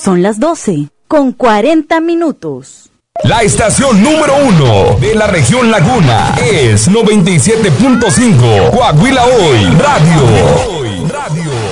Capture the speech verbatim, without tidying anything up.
Son las doce, con cuarenta minutos. La estación número uno de la región Laguna es noventa y siete punto cinco Coahuila Hoy Radio. Radio.